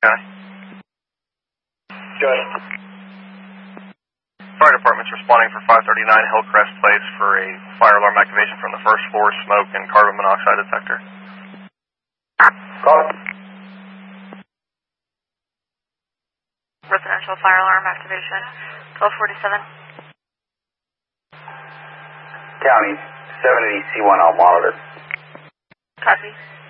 County. Good. Fire department's responding for 539 Hillcrest Place for a fire alarm activation from the first floor smoke and carbon monoxide detector. Call. Residential fire alarm activation, 1247. County, 780 C1, I'll monitor. Copy.